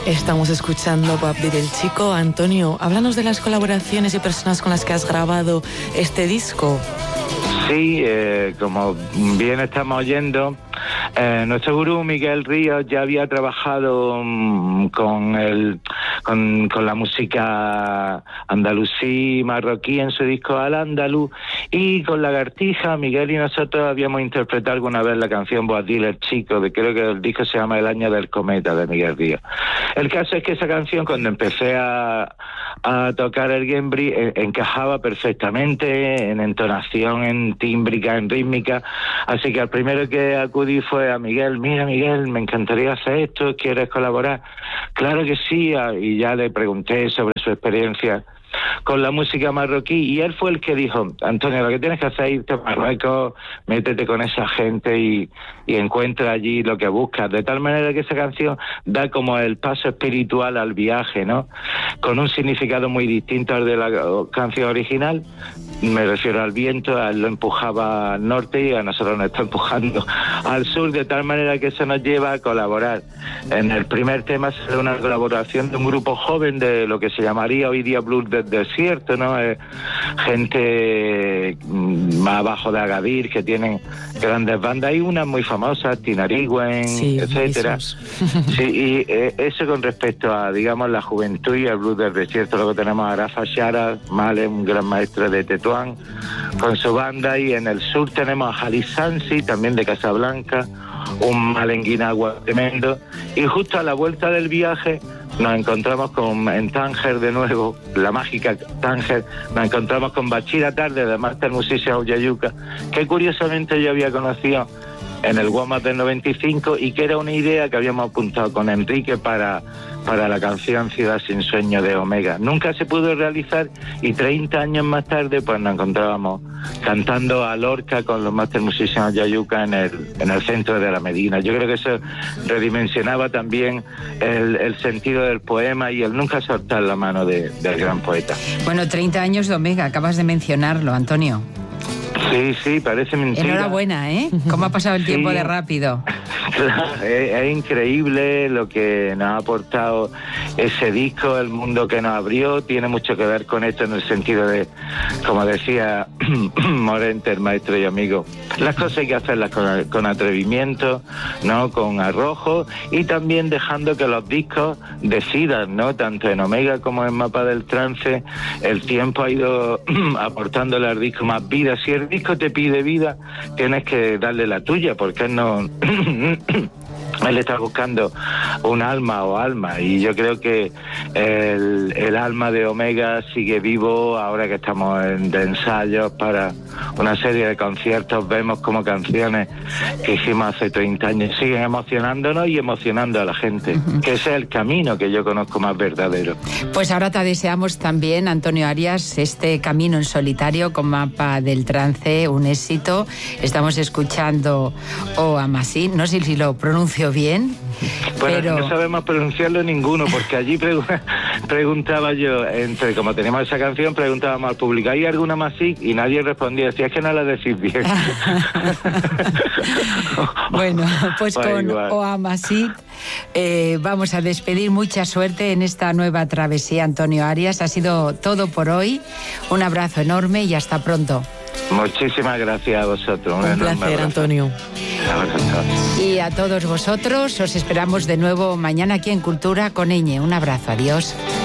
Estamos escuchando Papi del Chico. Antonio, háblanos de las colaboraciones y personas con las que has grabado este disco. Sí, como bien estamos oyendo, nuestro gurú Miguel Ríos ya había trabajado con la música andalusí marroquí en su disco Al Andaluz, y con Lagartija Miguel y nosotros habíamos interpretado alguna vez la canción Boadil el Chico, creo que el disco se llama El Año del Cometa, de Miguel Ríos. El caso es que esa canción, cuando empecé a tocar el Gembri, encajaba perfectamente en entonación, en tímbrica, en rítmica, así que al primero que acudí fue a Miguel. Mira, Miguel, me encantaría hacer esto, ¿quieres colaborar? Claro que sí, y ya le pregunté sobre su experiencia con la música marroquí, y él fue el que dijo: Antonio, lo que tienes que hacer es irte a Marruecos, métete con esa gente y encuentra allí lo que buscas, de tal manera que esa canción da como el paso espiritual al viaje, ¿no? Con un significado muy distinto al de la canción original. Me refiero al viento, a él lo empujaba al norte y a nosotros nos está empujando al sur, de tal manera que eso nos lleva a colaborar. En el primer tema será una colaboración de un grupo joven de lo que se llamaría hoy día blues del desierto, ¿no? Gente más abajo de Agadir, que tienen grandes bandas. Hay unas muy famosas, Tinariwen, sí, etcétera. Sí, y eso con respecto a, digamos, la juventud y el blues del desierto. Luego tenemos a Rafa Shara Male, un gran maestro de Tetuán, con su banda, y en el sur tenemos a Halis Sansi, también de Casablanca, un malenguinagua tremendo, y justo a la vuelta del viaje nos encontramos en Tánger de nuevo, la mágica Tánger, nos encontramos con Bachira Tarde, de Master Musician Uyayuca, que curiosamente yo había conocido en el WOMAD del 95, y que era una idea que habíamos apuntado con Enrique para la canción Ciudad sin Sueño de Omega. Nunca se pudo realizar, y 30 años más tarde pues nos encontrábamos cantando a Lorca con los Master Musicians Yayuca en el centro de la Medina. Yo creo que eso redimensionaba también el sentido del poema y el nunca soltar la mano del gran poeta. Bueno, 30 años de Omega, acabas de mencionarlo, Antonio. Sí, parece mentira. Enhorabuena, ¿eh? ¿Cómo ha pasado el tiempo de rápido? Claro, es increíble lo que nos ha aportado ese disco, el mundo que nos abrió. Tiene mucho que ver con esto, en el sentido de, como decía Morente, el maestro y amigo, las cosas hay que hacerlas con atrevimiento, ¿no? Con arrojo, y también dejando que los discos decidan, ¿no? Tanto en Omega como en Mapa del Trance, el tiempo ha ido aportándole al disco más vida. Si el disco te pide vida, tienes que darle la tuya, porque no él está buscando un alma o alma, y yo creo que el alma de Omega sigue vivo ahora que estamos de ensayos para una serie de conciertos. Vemos como canciones que hicimos hace 30 años siguen emocionándonos y emocionando a la gente, que ese es el camino que yo conozco más verdadero. Pues ahora te deseamos también, Antonio Arias, este camino en solitario con Mapa del Trance, un éxito. Estamos escuchando O Amasí, no sé si lo pronuncio bien. Bueno, pero no sabemos pronunciarlo ninguno, porque allí preguntaba yo, como teníamos esa canción, preguntábamos al público, ¿hay alguna más así? Y nadie respondía, decía, es que no la decís bien. Bueno, pues con O Amasí vamos a despedir. Mucha suerte en esta nueva travesía, Antonio Arias. Ha sido todo por hoy. Un abrazo enorme y hasta pronto. Muchísimas gracias a vosotros. Un placer, Antonio. Y a todos vosotros os esperamos de nuevo mañana aquí en Cultura con Eñe. Un abrazo, adiós.